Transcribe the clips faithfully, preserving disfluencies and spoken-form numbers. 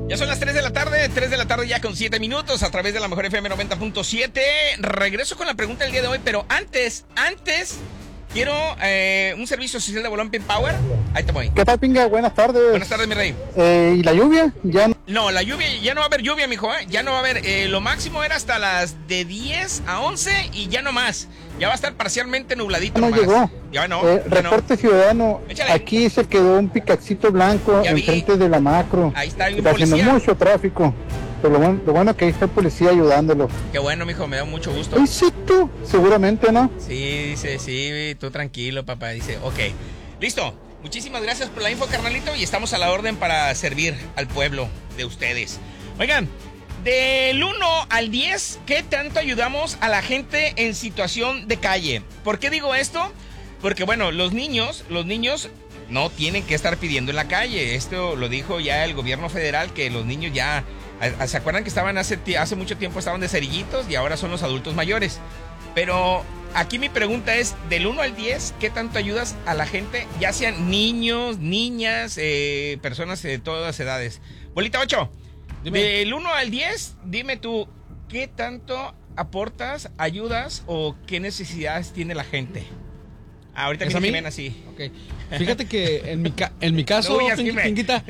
Ya son las tres de la tarde, tres de la tarde ya con siete minutos a través de la Mejor F M noventa punto siete. Regreso con la pregunta del día de hoy, pero antes, antes, quiero eh, un servicio social de Bolón Pin Power. Ahí te voy. ¿Qué tal, Pinga? Buenas tardes. Buenas tardes, mi rey. Eh, ¿Y la lluvia? Ya no... No, la lluvia, ya no va a haber lluvia, mijo, ¿eh? Ya no va a haber, eh, lo máximo era hasta las de diez a once y ya no más. Ya va a estar parcialmente nubladito. No nomás. llegó. Ya no. Eh, ya reporte no. ciudadano. Échale. Aquí se quedó un picacito blanco Ya vi. enfrente de la macro. Ahí está el Está haciendo policía. mucho tráfico. Pero lo bueno, lo bueno que ahí está el policía ayudándolo. Qué bueno, mijo, me da mucho gusto. Ay, sí, tú, seguramente, ¿no? Sí, dice, sí, tú tranquilo, papá. Dice, ok. Listo. Muchísimas gracias por la info, carnalito. Y estamos a la orden para servir al pueblo de ustedes. Oigan, del uno al diez, ¿qué tanto ayudamos a la gente en situación de calle? ¿Por qué digo esto? Porque, bueno, los niños, los niños no tienen que estar pidiendo en la calle. Esto lo dijo ya el gobierno federal, que los niños ya... ¿Se acuerdan que estaban hace, hace mucho tiempo, estaban de cerillitos y ahora son los adultos mayores? Pero aquí mi pregunta es, del uno al diez, ¿qué tanto ayudas a la gente? Ya sean niños, niñas, eh, personas de todas las edades. Bolita ocho, dime. Del uno al diez, dime tú, ¿qué tanto aportas, ayudas o qué necesidades tiene la gente? Ah, ahorita viene Jimena, sí. Okay. Fíjate que en mi, ca en mi caso, no huyas, Pin Pinguita,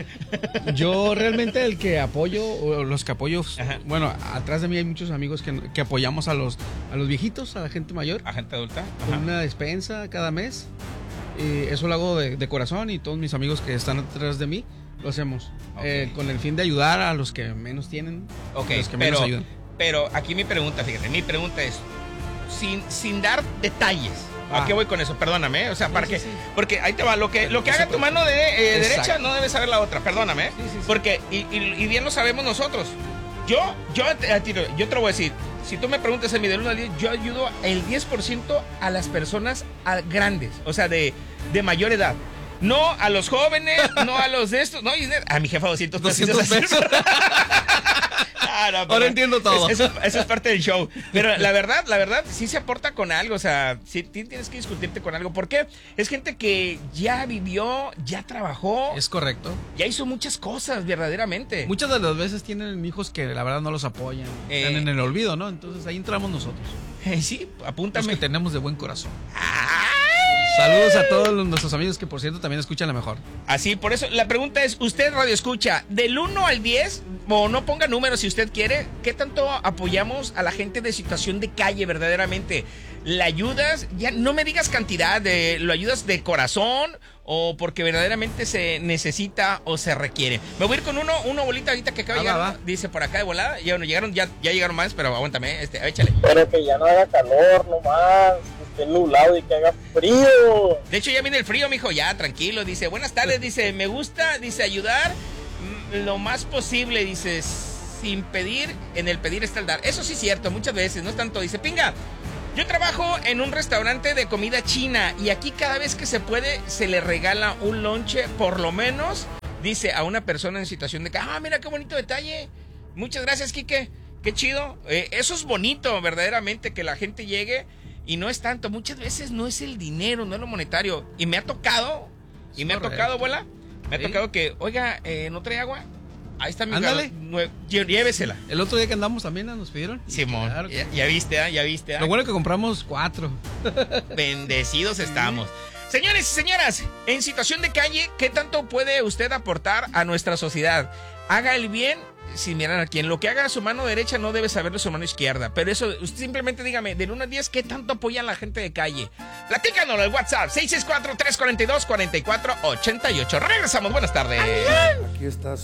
yo realmente el que apoyo, o los que apoyo, Ajá. bueno, atrás de mí hay muchos amigos que, que apoyamos a los, a los viejitos, a la gente mayor. A gente adulta. Ajá. Con una despensa cada mes. Y eso lo hago de, de corazón y todos mis amigos que están atrás de mí lo hacemos. Okay. Eh, con el fin de ayudar a los que menos tienen, okay, a los que pero, menos ayudan. Pero aquí mi pregunta, fíjate, mi pregunta es, sin, sin dar detalles. ¿A qué voy con eso? Perdóname, o sea, para sí, que, sí, sí. porque ahí te va, lo que, lo que haga tu mano de eh, derecha no debe saber la otra, perdóname, sí, sí, sí. porque, y, y, y bien lo sabemos nosotros. Yo, yo, yo te lo voy a decir, si tú me preguntas a mí del uno al diez, yo ayudo el diez por ciento a las personas a grandes, o sea, de, de mayor edad. No a los jóvenes, no a los de estos, no, a mi jefa doscientos pesos. Ah, no, ahora entiendo todo. Eso, eso es parte del show. Pero la verdad, la verdad, sí se aporta con algo. O sea, sí tienes que discutirte con algo. ¿Por qué? Es gente que ya vivió, ya trabajó. Es correcto. Ya hizo muchas cosas, verdaderamente. Muchas de las veces tienen hijos que la verdad no los apoyan. Eh, están en el olvido, ¿no? Entonces ahí entramos nosotros. Eh, sí, apúntame. Los que tenemos de buen corazón. ¡Ay! Saludos a todos los, nuestros amigos que, por cierto, también escuchan La Mejor. Así, por eso, la pregunta es, ¿usted radio escucha del uno al diez? O no ponga números si usted quiere. ¿Qué tanto apoyamos a la gente de situación de calle verdaderamente? ¿La ayudas? Ya no me digas cantidad, de, ¿lo ayudas de corazón o porque verdaderamente se necesita o se requiere? Me voy a ir con uno, uno bolita ahorita que acaba de llegar, dice por acá de volada. Ya, bueno, llegaron, ya, ya llegaron más, pero aguántame, este, échale. Pero que ya no haga calor nomás. Nublado y que haga frío. De hecho ya viene el frío, mijo, ya tranquilo. Dice, buenas tardes, dice, me gusta, dice, ayudar lo más posible, dice, sin pedir, en el pedir está el dar. Eso sí es cierto, muchas veces, no es tanto. Dice, Pinga, yo trabajo en un restaurante de comida china y aquí cada vez que se puede se le regala un lonche, por lo menos, dice, a una persona en situación de, ah, mira qué bonito detalle. Muchas gracias, Quique, qué chido. Eh, eso es bonito, verdaderamente, que la gente llegue. Y no es tanto, muchas veces no es el dinero, no es lo monetario. Y me ha tocado, y me ha tocado, abuela, me ha tocado que, oiga, eh, ¿no trae agua? Ahí está mi Ándale. Llévesela. El otro día que andamos también nos pidieron. Simón, claro. ya, ya viste, ¿eh? ya viste. ¿eh? Lo bueno es que compramos cuatro. Bendecidos estamos. Señores y señoras, en situación de calle, ¿qué tanto puede usted aportar a nuestra sociedad? Haga el bien sin mirar a quién. Lo que haga su mano derecha no debe saberlo su mano izquierda. Pero eso, usted simplemente dígame, del uno al diez, ¿qué tanto apoya a la gente de calle? Platícanos al WhatsApp, seis seis cuatro, tres cuatro dos, cuatro cuatro ocho ocho. Regresamos, buenas tardes. Aquí estás.